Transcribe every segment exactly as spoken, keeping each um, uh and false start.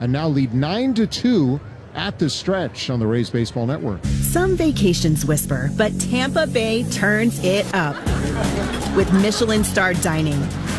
and now lead nine to two at the stretch on the Rays Baseball Network. Some vacations whisper, but Tampa Bay turns it up with Michelin-starred dining,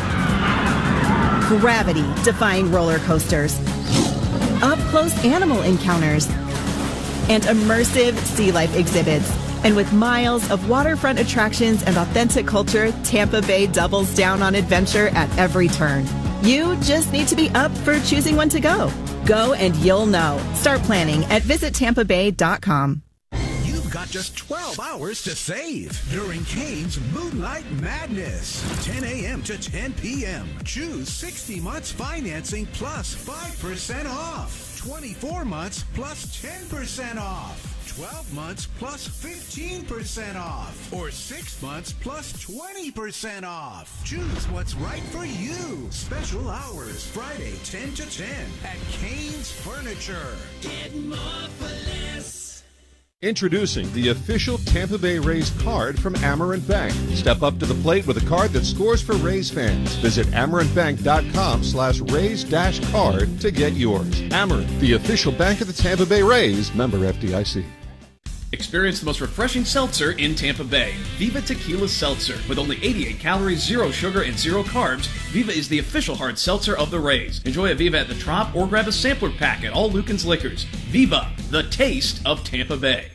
gravity-defying roller coasters, up-close animal encounters, and immersive sea life exhibits. And with miles of waterfront attractions and authentic culture, Tampa Bay doubles down on adventure at every turn. You just need to be up for choosing when to go. Go and you'll know. Start planning at visit tampa bay dot com. You've got just twelve hours to save during Cane's Moonlight Madness. ten a.m. to ten p.m. Choose sixty months financing plus five percent off. twenty-four months plus ten percent off. twelve months plus fifteen percent off, or six months plus twenty percent off. Choose what's right for you. Special hours, Friday ten to ten at Cane's Furniture. Get more for less. Introducing the official Tampa Bay Rays card from Amerant Bank. Step up to the plate with a card that scores for Rays fans. Visit amerantbank.com slash Rays dash card to get yours. Amerant, the official bank of the Tampa Bay Rays. Member F D I C. Experience the most refreshing seltzer in Tampa Bay. Viva Tequila Seltzer. With only eighty-eight calories, zero sugar, and zero carbs, Viva is the official hard seltzer of the Rays. Enjoy a Viva at the Trop or grab a sampler pack at all Lucan's Liquors. Viva, the taste of Tampa Bay.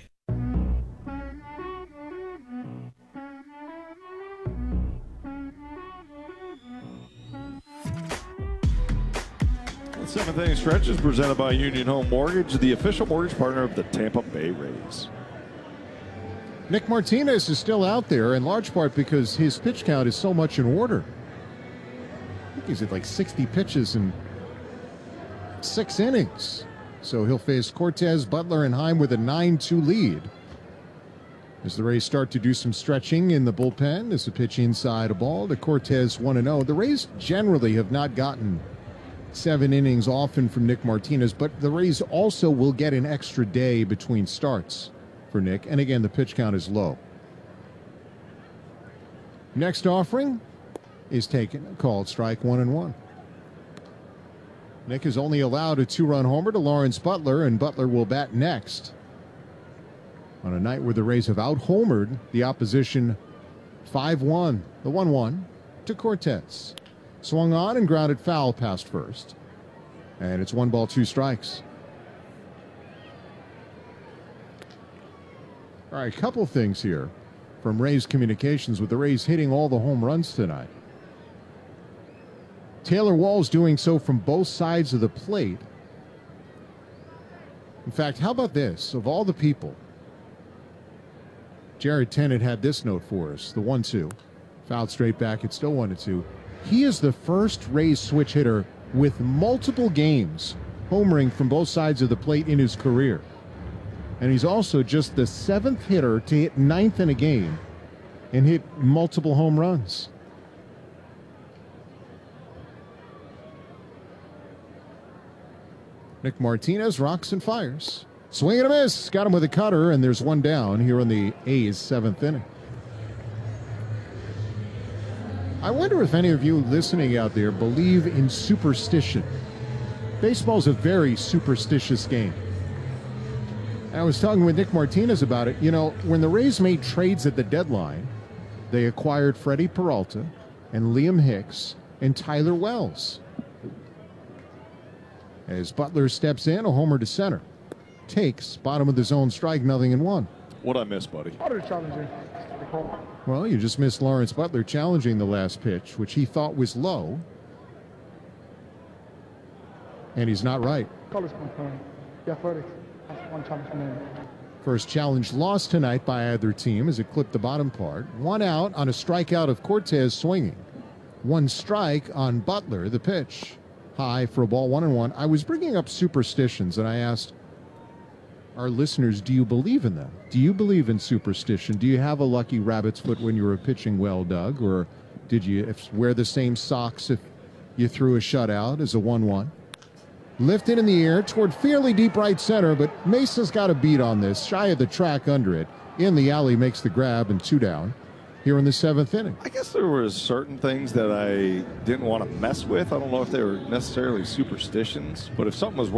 The seventh inning stretch is presented by Union Home Mortgage, the official mortgage partner of the Tampa Bay Rays. Nick Martinez is still out there, in large part because his pitch count is so much in order. I think he's at like sixty pitches in six innings. So he'll face Cortez, Butler, and Heim with a nine two lead. As the Rays start to do some stretching in the bullpen, as the pitch inside a ball to Cortez one and oh. The Rays generally have not gotten seven innings often from Nick Martinez, but the Rays also will get an extra day between starts for Nick. And again, the pitch count is low. Next offering is taken, called strike one and one. Nick is only allowed a two-run homer to Lawrence Butler, and Butler will bat next on a night where the Rays have out-homered the opposition five one, the one one to Cortez. Swung on and grounded foul past first. And it's one ball, two strikes. All right, a couple things here from Rays communications, with the Rays hitting all the home runs tonight. Taylor Wall's doing so from both sides of the plate. In fact, how about this? Of all the people, Jared Tennant had this note for us, the one two. Fouled straight back, it's still one to two. He is the first Rays switch hitter with multiple games homering from both sides of the plate in his career. And he's also just the seventh hitter to hit ninth in a game and hit multiple home runs. Nick Martinez rocks and fires. Swing and a miss. Got him with a cutter, and there's one down here in the A's seventh inning. I wonder if any of you listening out there believe in superstition. Baseball's a very superstitious game. I was talking with Nick Martinez about it. You know, when the Rays made trades at the deadline, they acquired Freddie Peralta and Liam Hicks and Tyler Wells. As Butler steps in, a homer to center. Takes, bottom of the zone strike, nothing in one. What'd I miss, buddy? Well, you just missed Lawrence Butler challenging the last pitch, which he thought was low. And he's not right. First challenge lost tonight by either team as it clipped the bottom part. One out on a strikeout of Cortez swinging. One strike on Butler, the pitch. High for a ball, one and one. I was bringing up superstitions, and I asked our listeners, do you believe in them? Do you believe in superstition? Do you have a lucky rabbit's foot when you were pitching well, Doug? Or did you wear the same socks if you threw a shutout as a one one? Lifted in the air toward fairly deep right center, but Mesa's got a beat on this, shy of the track under it. In the alley, makes the grab, and two down here in the seventh inning. I guess there were certain things that I didn't want to mess with. I don't know if they were necessarily superstitions, but if something was